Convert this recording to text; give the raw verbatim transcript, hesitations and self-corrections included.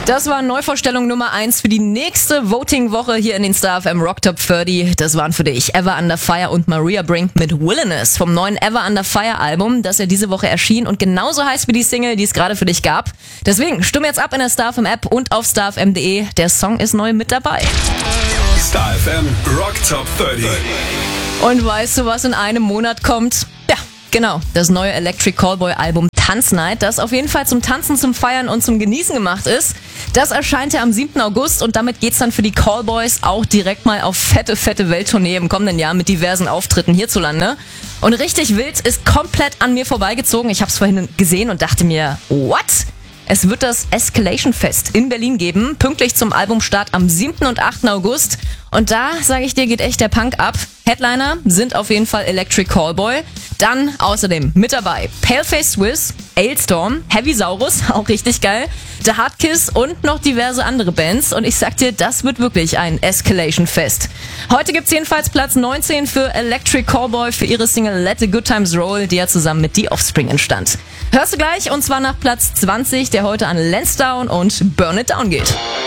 Das war Neuvorstellung Nummer eins für die nächste Voting-Woche hier in den Star F M Rock Top dreißig. Das waren für dich Ever Under Fire und Maria Brink mit Wilderness vom neuen Ever Under Fire Album, das ja diese Woche erschien und genauso heißt wie die Single, die es gerade für dich gab. Deswegen stimme jetzt ab in der Star F M App und auf star f m punkt d e. Der Song ist neu mit dabei. Star F M Rock Top dreißig. Und weißt du, was in einem Monat kommt? Ja, genau, das neue Electric Callboy Album Tanznight, das auf jeden Fall zum Tanzen, zum Feiern und zum Genießen gemacht ist. Das erscheint ja am siebten August und damit geht's dann für die Callboys auch direkt mal auf fette, fette Welttournee im kommenden Jahr mit diversen Auftritten hierzulande. Und richtig wild ist komplett an mir vorbeigezogen. Ich hab's vorhin gesehen und dachte mir, what? Es wird das Escalation Fest in Berlin geben, pünktlich zum Albumstart am siebten und achten August. Und da, sage ich dir, geht echt der Punk ab. Headliner sind auf jeden Fall Electric Callboy. Dann außerdem mit dabei Paleface Swiss, Ailstorm, Heavy Saurus, auch richtig geil, The Hardkiss und noch diverse andere Bands. Und ich sag dir, das wird wirklich ein Escalation Fest. Heute gibt's jedenfalls Platz neunzehn für Electric Callboy für ihre Single Let the Good Times Roll, die ja zusammen mit The Offspring entstand. Hörst du gleich, und zwar nach Platz zwanzig, der heute an Lansdowne und Burn It Down geht.